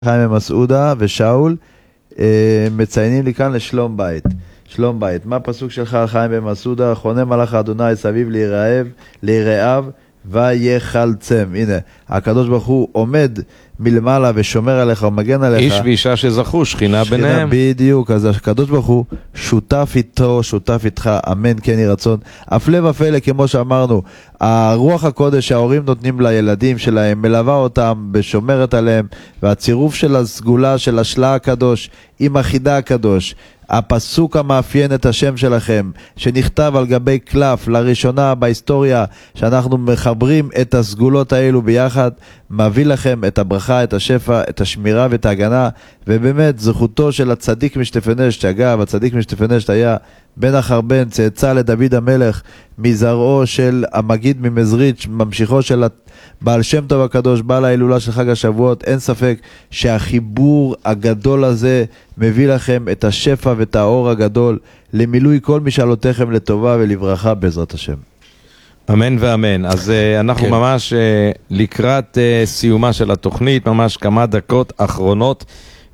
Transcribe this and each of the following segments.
חיים מסעודה ושאול מציינים לי כאן לשלום בית. שלום בית. מה הפסוק שלך על חיים במסעודה? חונם עליך אדוני סביב ליראיו ויחלצם. הנה, הקדוש ברוך הוא עומד מלמעלה ושומר עליך ומגן עליך. איש ואישה שזכו, שכינה ביניהם. בדיוק, אז הקדוש ברוך הוא שותף איתו, שותף איתך, אמן כן יהי רצון. הפלא ופלא, כמו שאמרנו, הרוח הקודש שההורים נותנים לילדים שלהם, מלווה אותם ושומרת עליהם, והצירוף של הסגולה של השלה הקדוש עם החידה הקדוש, הפסוק המאפיין את השם שלכם, שנכתב על גבי קלף לראשונה בהיסטוריה, שאנחנו מחברים את הסגולות האלו ביחד, מביא לכם את הברכה, את השפע, את השמירה ואת ההגנה. ובאמת זכותו של הצדיק משטפנשט, אגב הצדיק משטפנשט היה בן החרבן, צאצא לדוד המלך, מזרעו של המגיד ממזריץ', ממשיכו של בעל שם טוב הקדוש, בעל ההילולה של חג השבועות. אין ספק שהחיבור הגדול הזה מביא לכם את השפע ואת האור הגדול למילוי כל משאלותיכם לטובה ולברכה בעזרת השם. אמן ואמן. אז אנחנו כן. ממש לקראת סיומה של התוכנית, ממש כמה דקות אחרונות,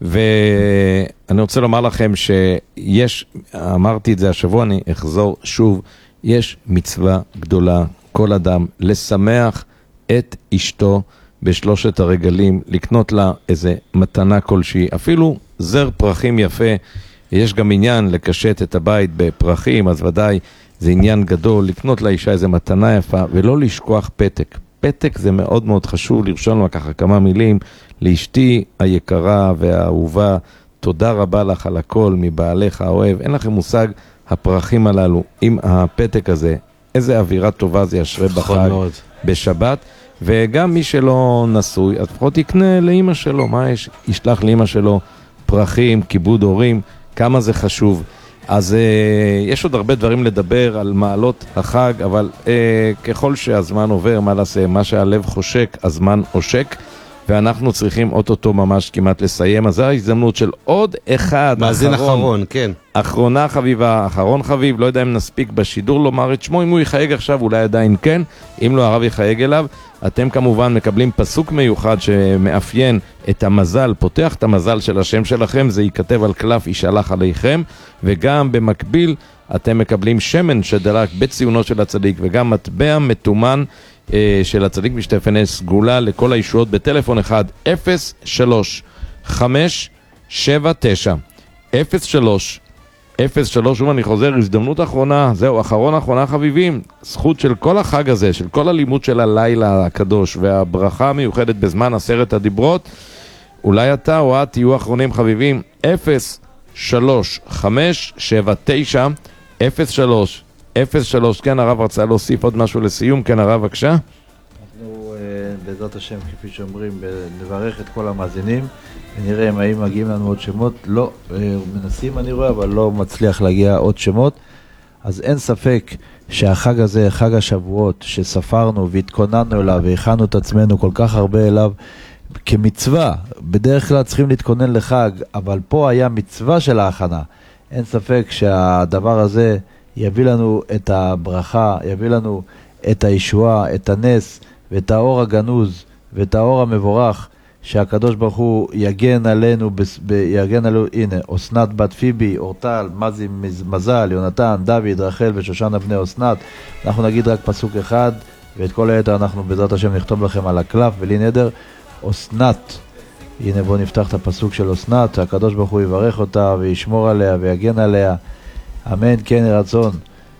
ואני רוצה לומר לכם שיש, אמרתי את זה השבוע, אני אחזור שוב, יש מצווה גדולה, כל אדם, לשמח את אשתו בשלושת הרגלים, לקנות לה איזה מתנה כלשהי, אפילו זר פרחים יפה. יש גם עניין לקשט את הבית בפרחים, אז ודאי זה עניין גדול, לקנות לאישה איזה מתנה יפה, ולא לשכוח פתק. פתק זה מאוד מאוד חשוב, לרשום לה ככה כמה מילים, לאשתי היקרה והאהובה, תודה רבה לך על הכל, מבעלך האוהב. אין לכם מושג, הפרחים הללו, עם הפתק הזה, איזה אווירה טובה זה ישרה בחג בשבת. וגם מי שלא נשוי, אז לפחות יקנה לאמא שלו, מה יש? ישלח לאמא שלו פרחים, כיבוד הורים, כמה זה חשוב. אז יש עוד הרבה דברים לדבר על מעלות החג, אבל ככל שהזמן עובר, מה לעשה? מה שהלב חושק, הזמן עושק, ואנחנו צריכים אוטוטו ממש כמעט לסיים. אז זו ההזדמנות של עוד אחד מאזין אחרון, כן. אחרונה חביבה, אחרון חביב, לא יודע אם נספיק בשידור לומר את שמו, אם הוא יחייג עכשיו אולי עדיין כן, אם לא הרב יחייג אליו. אתם כמובן מקבלים פסוק מיוחד שמאפיין את המזל, פותח את המזל של השם שלכם, זה ייכתב על קלף ישלח עליכם, וגם במקביל אתם מקבלים שמן שדלק בציונו של הצדיק, וגם מטבע מתומן של הצדיק משטפנשט, סגולה לכל הישועות בטלפון 1-03-579 03 ואני חוזר, הזדמנות אחרונה, זהו, אחרונה חביבים, זכות של כל החג הזה, של כל הלימוד של הלילה הקדוש והברכה המיוחדת בזמן 10 הדיברות. אולי אתה או את תהיו אחרונים חביבים. 03-579 כן, הרב רצה להוסיף עוד משהו לסיום. כן, הרב, בבקשה. אנחנו בעזרת השם, כפי שאומרים, נברך את כל המאזינים ונראה אם האם מגיעים לנו עוד שמות. לא, מנסים אני רואה, אבל לא מצליח להגיע עוד שמות. אז אין ספק שהחג הזה, חג השבועות, שספרנו והתכוננו אליו והכנו את עצמנו כל כך הרבה אליו כמצווה, בדרך כלל צריכים להתכונן לחג, אבל פה היה מצווה של ההכנה. אין ספק שהדבר הזה יביא לנו את הברכה, יביא לנו את הישועה, את הנס ואת האור הגנוז ואת האור המבורך, שהקדוש ברוך הוא יגן עלינו, הנה, אסנת בת פיבי, אורטל, מזי מזל, יונתן, דוד, רחל ושושנה בני אסנת. אנחנו נגיד רק פסוק אחד, ואת כל היתר אנחנו בעזרת השם נכתוב לכם על הקלף, ולי נדר, אסנת. הנה, בואו נפתח את הפסוק של אסנת, הקדוש ברוך הוא יברך אותה וישמור עליה ויגן עליה, אמן כן יהי רצון.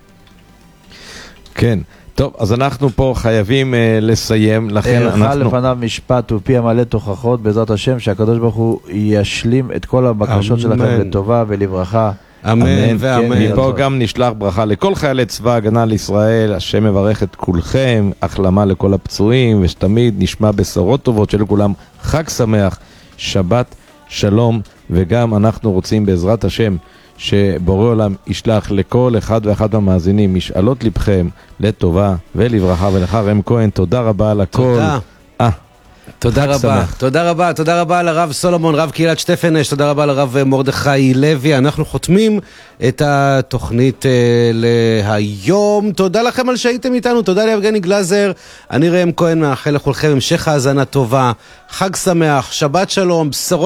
כן. טוב, אז אנחנו פה חייבים לסיים, לכן אנחנו... לפניו משפט ופי המלא תוכחות, בעזרת השם שהקדוש ברוך הוא ישלים את כל הבקשות שלכם לטובה ולברכה. אמן ואמן. מפה גם נשלח ברכה לכל חיילי צבא הגנה לישראל, השם מברך את כולכם, החלמה לכל הפצועים, ושתמיד נשמע בשורות טובות, שלכולם חג שמח, שבת שלום, וגם אנחנו רוצים בעזרת השם שבורא עולם ישלח לכל אחד ואחד מהמאזינים משאלות לבכם לטובה ולברכה. ולך רם כהן, תודה רבה על הכל. תודה. תודה רבה, תודה רבה לרב סולומון, רב קהילת שטפנש, תודה רבה לרב מרדכי לוי. אנחנו חותמים את התוכנית להיום. תודה לכם על שהייתם איתנו, תודה ליבגני גלזר, אני ראם כהן, מאחל לכולכם המשך האזנה טובה, חג שמח, שבת שלום, בשורות